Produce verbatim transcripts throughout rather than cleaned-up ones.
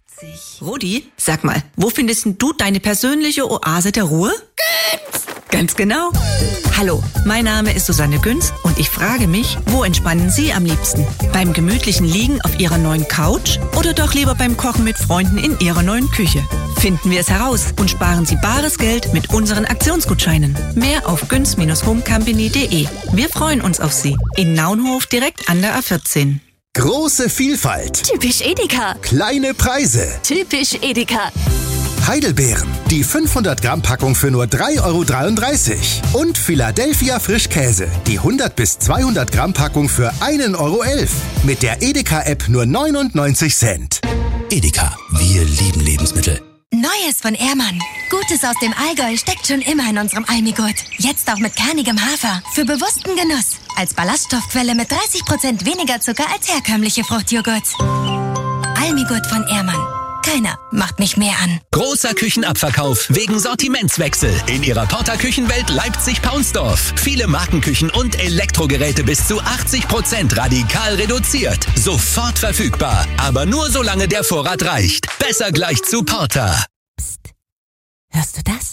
Rudi, sag mal, wo findest denn du deine persönliche Oase der Ruhe? Günz! Ganz genau. Hallo, mein Name ist Susanne Günz und ich frage mich, wo entspannen Sie am liebsten? Beim gemütlichen Liegen auf Ihrer neuen Couch oder doch lieber beim Kochen mit Freunden in Ihrer neuen Küche? Finden wir es heraus und sparen Sie bares Geld mit unseren Aktionsgutscheinen. Mehr auf günz Bindestrich homecompany punkt de. Wir freuen uns auf Sie. In Naunhof direkt an der A vierzehn. Große Vielfalt. Typisch Edeka. Kleine Preise. Typisch Edeka. Heidelbeeren. Die fünfhundert Gramm Packung für nur drei Euro dreiunddreißig. Und Philadelphia Frischkäse. Die hundert bis zweihundert Gramm Packung für ein Euro elf. Mit der Edeka-App nur neunundneunzig Cent. Edeka. Wir lieben Lebensmittel. Neues von Ehrmann. Gutes aus dem Allgäu steckt schon immer in unserem Almigurt. Jetzt auch mit kernigem Hafer. Für bewussten Genuss. Als Ballaststoffquelle mit dreißig Prozent weniger Zucker als herkömmliche Fruchtjoghurts. Almigurt von Ehrmann. Keiner macht mich mehr an. Großer Küchenabverkauf wegen Sortimentswechsel in Ihrer Porter Küchenwelt Leipzig-Paunsdorf. Viele Markenküchen und Elektrogeräte bis zu achtzig Prozent radikal reduziert. Sofort verfügbar, aber nur solange der Vorrat reicht. Besser gleich zu Porter. Psst. Hörst du das?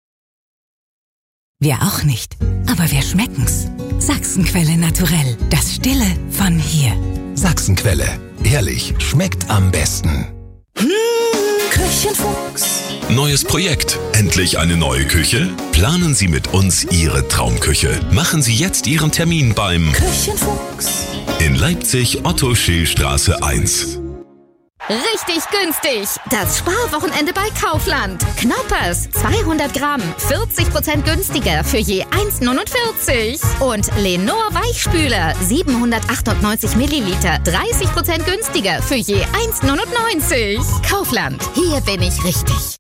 Wir auch nicht, aber wir schmecken's. Sachsenquelle naturell. Das Stille von hier. Sachsenquelle. Ehrlich, schmeckt am besten. Mmh, Küchenfuchs. Neues Projekt. Endlich eine neue Küche? Planen Sie mit uns Ihre Traumküche. Machen Sie jetzt Ihren Termin beim Küchenfuchs. In Leipzig Otto-Schill-Straße eins. Richtig günstig. Das Sparwochenende bei Kaufland. Knoppers zweihundert Gramm, vierzig Prozent günstiger für je eins neunundvierzig. Und Lenor Weichspüler siebenhundertachtundneunzig Milliliter, dreißig Prozent günstiger für je eins neunundneunzig. Kaufland, hier bin ich richtig.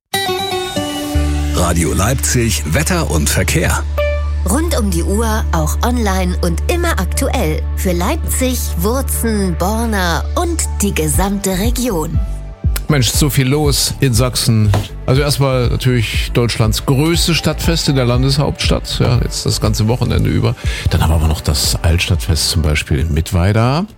Radio Leipzig, Wetter und Verkehr. Rund um die Uhr, auch online und immer aktuell. Für Leipzig, Wurzen, Borna und die gesamte Region. Mensch, so viel los in Sachsen. Also erstmal natürlich Deutschlands größte Stadtfest in der Landeshauptstadt. Ja, jetzt das ganze Wochenende über. Dann haben wir aber noch das Altstadtfest zum Beispiel in Mittweida.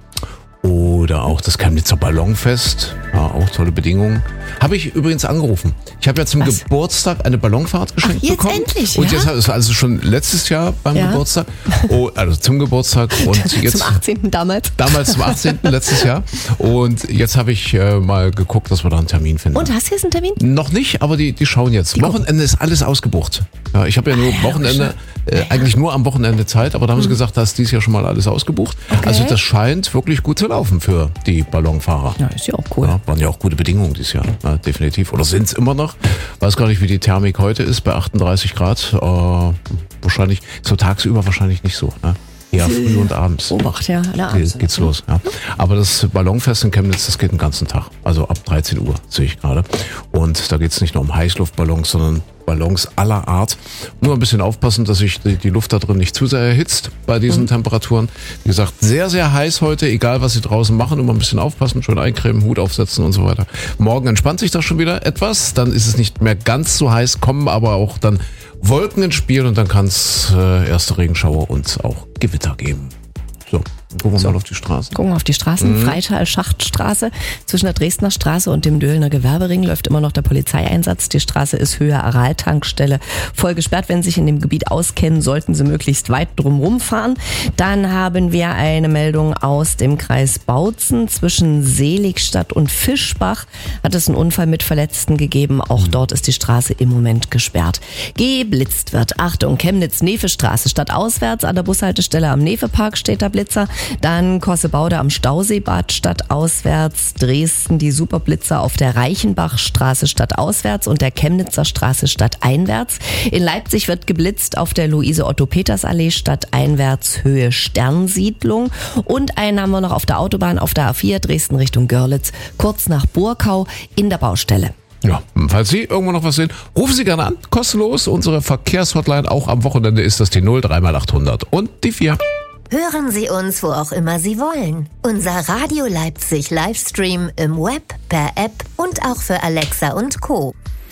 Oder auch das Chemnitzer Ballonfest. Ja, auch tolle Bedingungen. Habe ich übrigens angerufen. Ich habe ja zum Was? Geburtstag eine Ballonfahrt geschenkt Ach, jetzt bekommen. Endlich, und ja? jetzt also, also schon letztes Jahr beim ja. Geburtstag. Oh, also zum Geburtstag. Und jetzt, zum achtzehnten damals. Damals zum achtzehnten letztes Jahr. Und jetzt habe ich äh, mal geguckt, dass wir da einen Termin finden. Und hast du jetzt einen Termin? Noch nicht, aber die, die schauen jetzt. Die Wochenende gucken. Ist alles ausgebucht. Ja, ich habe ja nur ah, Wochenende, äh, eigentlich nur am Wochenende Zeit, aber da haben mhm. sie gesagt, da ist dieses Jahr schon mal alles ausgebucht. Okay. Also das scheint wirklich gut zu laufen für die Ballonfahrer. Ja, ist ja auch cool. Ja, waren ja auch gute Bedingungen dieses Jahr, ja, definitiv. Oder sind es immer noch? Weiß gar nicht, wie die Thermik heute ist, bei achtunddreißig Grad. Äh, wahrscheinlich, so tagsüber wahrscheinlich nicht so. Ne? Ja, früh und abends. Obacht, ja, abends. Ge- geht's los, ja. Aber das Ballonfest in Chemnitz, das geht den ganzen Tag. Also ab dreizehn Uhr, sehe ich gerade. Und da geht's nicht nur um Heißluftballons, sondern Ballons aller Art. Nur ein bisschen aufpassen, dass sich die, die Luft da drin nicht zu sehr erhitzt bei diesen mhm. Temperaturen. Wie gesagt, sehr, sehr heiß heute, egal was Sie draußen machen, immer ein bisschen aufpassen, schön eincremen, Hut aufsetzen und so weiter. Morgen entspannt sich das schon wieder etwas, dann ist es nicht mehr ganz so heiß, kommen aber auch dann Wolken ins Spiel und dann kann es äh, erste Regenschauer und auch Gewitter geben. So, gucken wir so. mal auf die Straßen. Gucken wir auf die Straßen. Mhm. Freital-Schachtstraße. Zwischen der Dresdner Straße und dem Döhlener Gewerbering läuft immer noch der Polizeieinsatz. Die Straße ist Höhe Aral-Tankstelle voll gesperrt. Wenn Sie sich in dem Gebiet auskennen, sollten Sie möglichst weit drumherum fahren. Dann haben wir eine Meldung aus dem Kreis Bautzen. Zwischen Seligstadt und Fischbach hat es einen Unfall mit Verletzten gegeben. Auch mhm. dort ist die Straße im Moment gesperrt. Geblitzt wird. Achtung, Chemnitz-Nefe-Straße. Stadtauswärts an der Bushaltestelle am Nefe-Park steht der Blitzer. Dann Kossebaude am Stauseebad stadtauswärts, Dresden die Superblitzer auf der Reichenbachstraße stadtauswärts und der Chemnitzer Straße stadteinwärts. In Leipzig wird geblitzt auf der Luise-Otto-Peters-Allee stadteinwärts Höhe Sternsiedlung. Und einen haben wir noch auf der Autobahn auf der A vier Dresden Richtung Görlitz, kurz nach Burkau in der Baustelle. Ja, falls Sie irgendwo noch was sehen, rufen Sie gerne an, kostenlos. Unsere Verkehrshotline auch am Wochenende ist das die null drei mal achthundert und die vier. Hören Sie uns, wo auch immer Sie wollen. Unser Radio Leipzig Livestream im Web, per App und auch für Alexa und Co.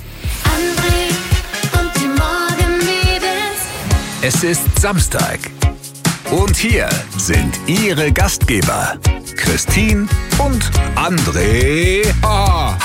André und die Morgenmädels. Es ist Samstag. Und hier sind Ihre Gastgeber, Christine und André. Oh.